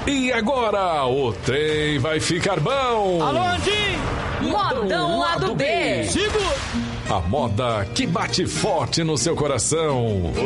E agora, o trem vai ficar bom. Alô, Andy! Modão lado B. Sigo! A moda que bate forte no seu coração.